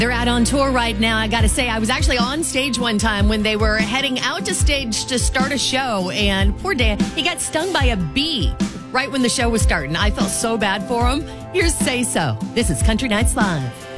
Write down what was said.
They're out on tour right now. I got to say, I was actually on stage one time when they were heading out to stage to start a show. And poor Dan, he got stung by a bee right when the show was starting. I felt so bad for him. Here's Say So. This is Country Nights Live.